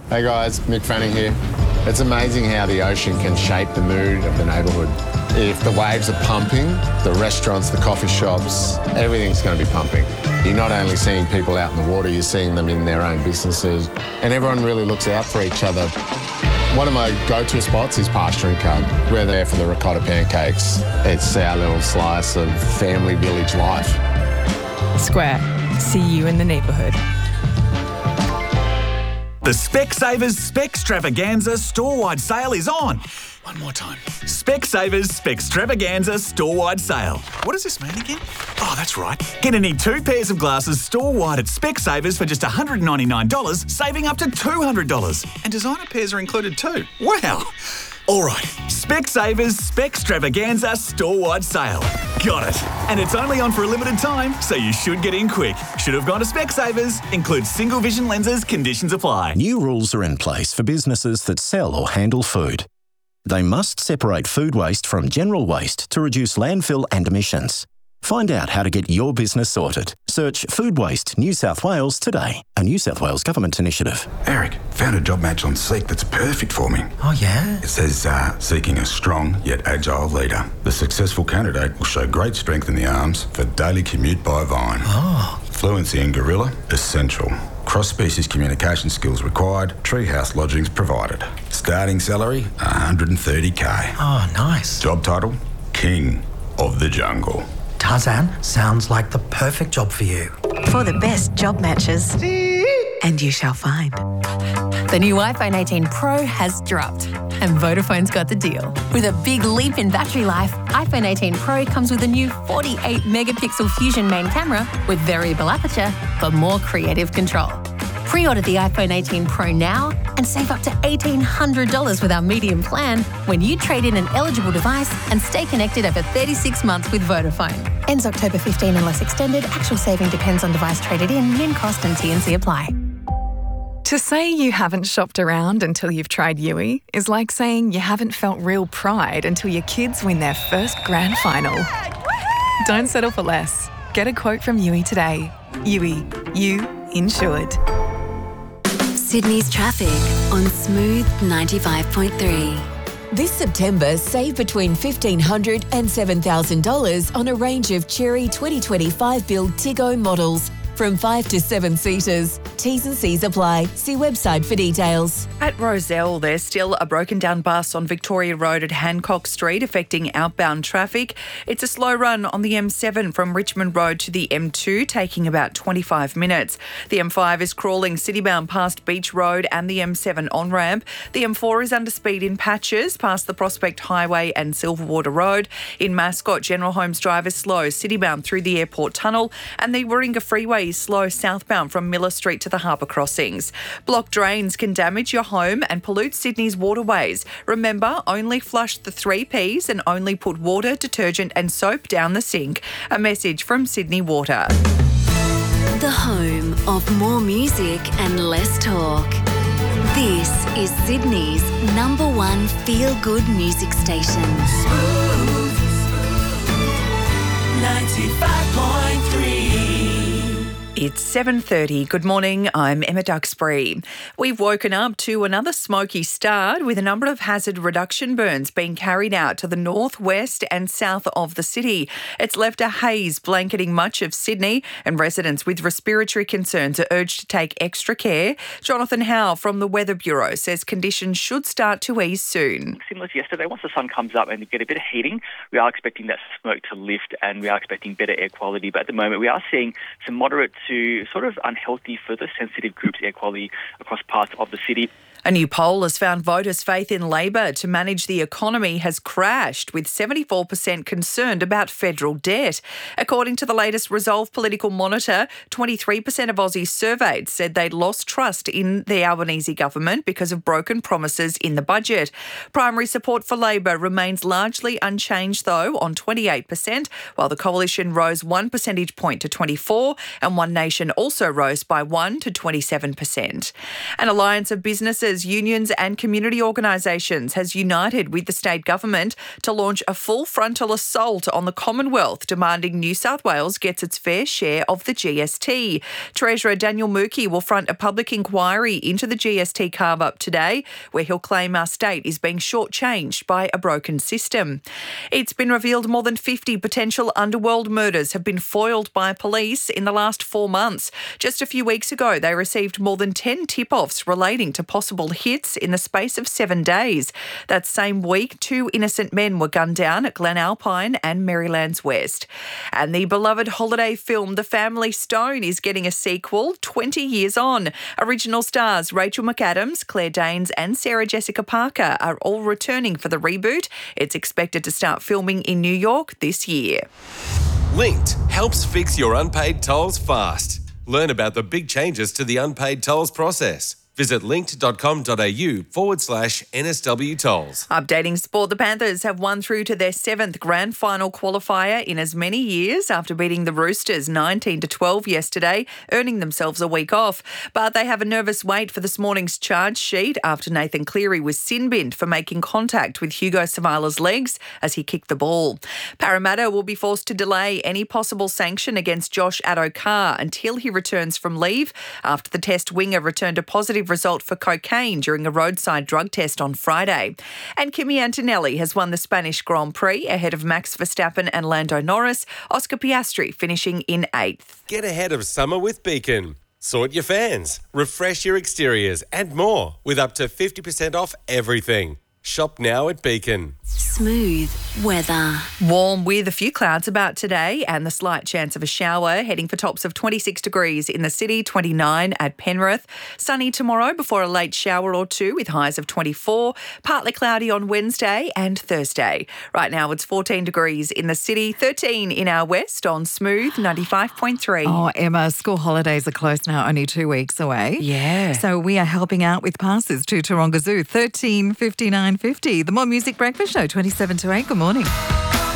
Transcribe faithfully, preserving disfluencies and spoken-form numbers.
Hey guys, Mick Fanning here. It's amazing how the ocean can shape the mood of the neighbourhood. If the waves are pumping, the restaurants, the coffee shops, everything's going to be pumping. You're not only seeing people out in the water, you're seeing them in their own businesses, and everyone really looks out for each other. One of my go-to spots is Pasture and Cub. We're there for the ricotta pancakes. It's our little slice of family village life. Square. See you in the neighbourhood. The Specsavers Spextravaganza store-wide sale is on. One more time. Specsavers Spextravaganza store-wide sale. What does this mean again? Oh, that's right. Get any two pairs of glasses store-wide at Specsavers for just one hundred ninety-nine dollars, saving up to two hundred dollars. And designer pairs are included too. Wow. All right, Specsavers Spextravaganza store-wide sale. Got it. And it's only on for a limited time, so you should get in quick. Should have gone to Specsavers. Includes single vision lenses. Conditions apply. New rules are in place for businesses that sell or handle food. They must separate food waste from general waste to reduce landfill and emissions. Find out how to get your business sorted. Search Food Waste New South Wales today, a New South Wales government initiative. Eric, found a job match on Seek that's perfect for me. Oh, yeah? It says, uh, seeking a strong yet agile leader. The successful candidate will show great strength in the arms for daily commute by Vine. Oh. Fluency in Gorilla, essential. Cross-species communication skills required. Treehouse lodgings provided. Starting salary, one hundred thirty K. Oh, nice. Job title, King of the Jungle. Tarzan, sounds like the perfect job for you. For the best job matches, and you shall find. The new iPhone eighteen Pro has dropped, and Vodafone's got the deal. With a big leap in battery life, iPhone eighteen Pro comes with a new forty-eight megapixel Fusion main camera with variable aperture for more creative control. Pre-order the iPhone eighteen Pro now and save up to eighteen hundred dollars with our medium plan when you trade in an eligible device and stay connected over thirty-six months with Vodafone. Ends October fifteenth unless extended. Actual saving depends on device traded in. Min cost and T and C apply. To say you haven't shopped around until you've tried Yui is like saying you haven't felt real pride until your kids win their first grand final. Don't settle for less. Get a quote from Yui today. Yui, you insured. Sydney's traffic on Smooth ninety-five point three. This September, save between fifteen hundred dollars and seven thousand dollars on a range of Chery twenty twenty-five build Tiggo models from five to seven seaters. T's and C's apply. See website for details. At Rozelle, there's still a broken down bus on Victoria Road at Hancock Street affecting outbound traffic. It's a slow run on the M seven from Richmond Road to the M two, taking about twenty-five minutes. The M five is crawling citybound past Beach Road and the M seven on-ramp. The M four is under speed in patches past the Prospect Highway and Silverwater Road. In Mascot, General Holmes Drive is slow citybound through the Airport Tunnel, and the Warringah Freeway is slow southbound from Miller Street to the harbour crossings. Blocked drains can damage your home and pollute Sydney's waterways. Remember, only flush the three Ps and only put water, detergent and soap down the sink. A message from Sydney Water. The home of more music and less talk. This is Sydney's number one feel-good music station. Smooth ninety-five point three. It's seven thirty. Good morning, I'm Emma Duxbury. We've woken up to another smoky start with a number of hazard reduction burns being carried out to the north, west and south of the city. It's left a haze blanketing much of Sydney, and residents with respiratory concerns are urged to take extra care. Jonathan Howe from the Weather Bureau says conditions should start to ease soon. Similar to yesterday, once the sun comes up and you get a bit of heating, we are expecting that smoke to lift and we are expecting better air quality. But at the moment, we are seeing some moderate to sort of unhealthy for the sensitive groups air quality across parts of the city. A new poll has found voters' faith in Labor to manage the economy has crashed, with seventy-four percent concerned about federal debt. According to the latest Resolve Political Monitor, twenty-three percent of Aussies surveyed said they'd lost trust in the Albanese government because of broken promises in the budget. Primary support for Labor remains largely unchanged, though, on twenty-eight percent, while the coalition rose one percentage point to twenty-four, and One Nation also rose by one to twenty-seven percent. An alliance of businesses businesses, unions and community organisations has united with the state government to launch a full frontal assault on the Commonwealth, demanding New South Wales gets its fair share of the G S T. Treasurer Daniel Mookie will front a public inquiry into the G S T carve-up today, where he'll claim our state is being shortchanged by a broken system. It's been revealed more than fifty potential underworld murders have been foiled by police in the last four months. Just a few weeks ago, they received more than ten tip-offs relating to possible hits in the space of seven days. That same week, two innocent men were gunned down at Glen Alpine and Maryland's West. And the beloved holiday film The Family Stone is getting a sequel twenty years on. Original stars Rachel McAdams, Claire Danes and Sarah Jessica Parker are all returning for the reboot. It's expected to start filming in New York this year. Linked helps fix your unpaid tolls fast. Learn about the big changes to the unpaid tolls process. Visit linked.com.au forward slash NSW tolls. Updating sport, the Panthers have won through to their seventh grand final qualifier in as many years after beating the Roosters nineteen to twelve yesterday, earning themselves a week off. But they have a nervous wait for this morning's charge sheet after Nathan Cleary was sin-binned for making contact with Hugo Savala's legs as he kicked the ball. Parramatta will be forced to delay any possible sanction against Josh Addo-Carr until he returns from leave after the Test winger returned a positive result for cocaine during a roadside drug test on Friday. And Kimi Antonelli has won the Spanish Grand Prix ahead of Max Verstappen and Lando Norris, Oscar Piastri finishing in eighth. Get ahead of summer with Beacon. Sort your fans, refresh your exteriors and more with up to fifty percent off everything. Shop now at Beacon. Smooth weather. Warm with a few clouds about today and the slight chance of a shower, heading for tops of twenty-six degrees in the city, twenty-nine at Penrith. Sunny tomorrow before a late shower or two with highs of twenty-four. Partly cloudy on Wednesday and Thursday. Right now it's fourteen degrees in the city, thirteen in our west on Smooth ninety-five point three. Oh, Emma, school holidays are close now, only two weeks away. Yeah. So we are helping out with passes to Taronga Zoo, thirteen fifty-nine fifty. The More Music Breakfast Show, twenty-seven to eight. Good morning.